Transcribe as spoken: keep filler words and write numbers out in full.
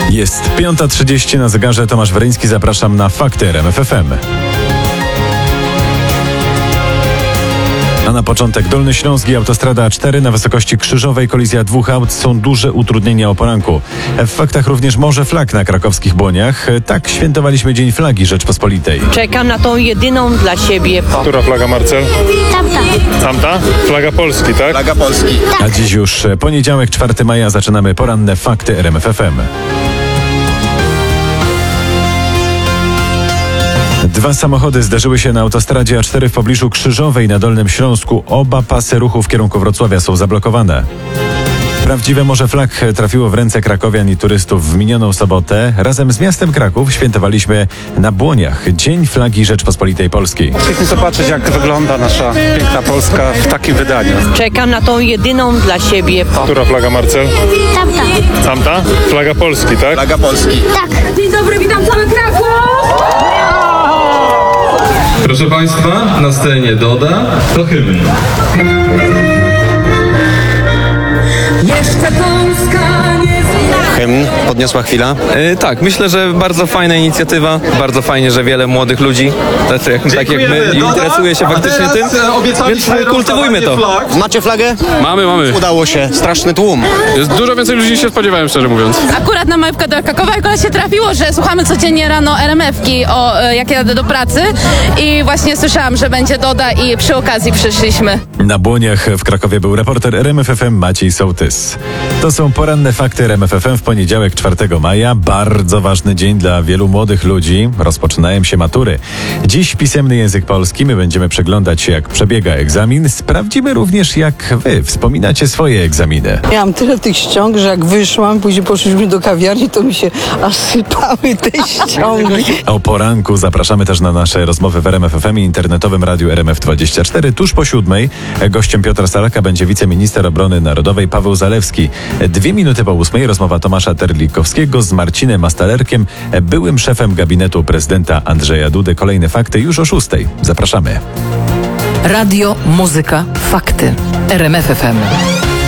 Jest piąta trzydzieści na zegarze. Tomasz Weryński, zapraszam na Fakty R M F F M. A na początek Dolny Śląsk i autostrada A cztery na wysokości Krzyżowej. Kolizja dwóch aut, są duże utrudnienia o poranku. W faktach również morze flag na krakowskich Błoniach. Tak świętowaliśmy Dzień Flagi Rzeczpospolitej. Czekam na tą jedyną dla siebie. Która flaga, Marcel? Tamta. Tamta? Flaga Polski, tak? Flaga Polski. A dziś już poniedziałek, czwartego maja, zaczynamy poranne Fakty R M F F M. Dwa samochody zdarzyły się na autostradzie A cztery w pobliżu Krzyżowej na Dolnym Śląsku. Oba pasy ruchu w kierunku Wrocławia są zablokowane. Prawdziwe morze flag trafiło w ręce krakowian i turystów w minioną sobotę. Razem z miastem Kraków świętowaliśmy na Błoniach Dzień Flagi Rzeczpospolitej Polskiej. Chcieliśmy zobaczyć, jak wygląda nasza piękna Polska w takim wydaniu. Czekam na tą jedyną dla siebie. Która flaga, Marcel? Tamta. Tamta? Flaga Polski, tak? Flaga Polski. Tak. Dzień dobry, witam cały Kraków! Proszę Państwa, na scenie Doda to hymn. Jeszcze Polska nie zna. Hymn podniosła chwila. E, tak, myślę, że bardzo fajna inicjatywa. Bardzo fajnie, że wiele młodych ludzi, tacy jak, tak jak my, interesuje się faktycznie tym. Więc kultywujmy to. Macie flagę? Mamy, mamy. Udało się. Straszny tłum. Jest dużo więcej ludzi niż się spodziewałem, szczerze mówiąc. Akurat na mapkę do Krakowa akurat się trafiło, że słuchamy codziennie rano R M F-ki, o, e, jak jadę do pracy i właśnie słyszałam, że będzie Doda i przy okazji przyszliśmy. Na Błoniach w Krakowie był reporter R M F F M Maciej Sołtys. To są poranne Fakty R M F F M w poniedziałek, czwartego maja. Bardzo ważny dzień dla wielu młodych ludzi. Rozpoczynają się matury. Dziś pisemny język polski. My będziemy przeglądać się, jak przebiega egzamin. Sprawdzimy również, jak wy wspominacie swoje egzaminy. Miałam tyle tych ściąg, że jak wyszłam, później poszliśmy do kawiarni, to mi się aż sypały te ściągi. O poranku zapraszamy też na nasze rozmowy w R M F F M i internetowym radiu R M F dwadzieścia cztery. Tuż po siódmej gościem Piotra Salaka będzie wiceminister obrony narodowej Paweł Zalewski. Dwie minuty po ósmej rozmowa Tomasza Terlikowskiego z Marcinem Mastalerkiem, byłym szefem gabinetu prezydenta Andrzeja Dudy. Kolejne fakty już o szóstej. Zapraszamy. Radio, muzyka, fakty. R M F F M.